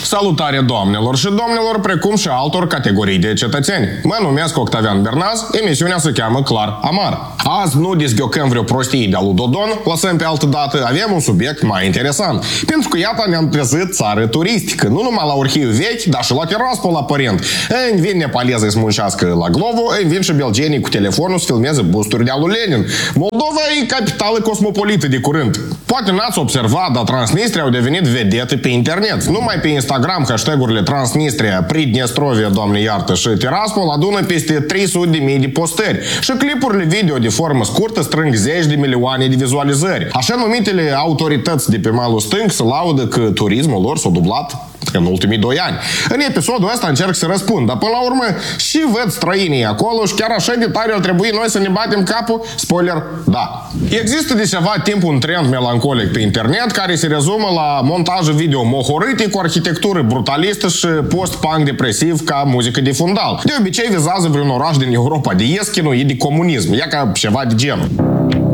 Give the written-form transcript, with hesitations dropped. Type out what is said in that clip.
Salutare doamnelor și domnilor, precum și altor categorii de cetățeni. Mă numesc Octavian Bernaz, emisiunea se cheamă Clar Amar. Azi nu dezghiocăm vreo prostie de-a lui Dodon, lăsăm pe altă dată, avem un subiect mai interesant. Pentru că iată ne-am trezit țară turistică, nu numai la Orhiu vechi, dar și la Tiraspol aparent. Îmi vin nepalezii să muncească la Glovo, îmi vin și belgenii cu telefonul să filmeze busturi de-a lui Lenin. Moldova e capitală cosmopolită de curând. Poate n-ați observat, dar Transnistria au devenit vedete pe internet. Numai pe Instagram hashtagurile Transnistria, Pridnestrovia, Doamne iartă, și Tiraspol adună peste 300.000 de postări. Și clipurile video de formă scurtă strâng zeci de milioane de vizualizări. Așa numitele autorități de pe malul stâng se laudă că turismul lor s-a dublat în ultimii 2 ani. În episodul ăsta încerc să răspund, dar până la urmă și văd străinii acolo și chiar așa de tare ar trebui noi să ne batem capul? Spoiler, da. Există de ceva timp un trend melancolic pe internet care se rezumă la montaje video mohorâte cu arhitectură brutalistă și post-punk depresiv ca muzică de fundal. De obicei vizează vreun oraș din Europa de Est chinuit de comunism, e ca ceva de genul.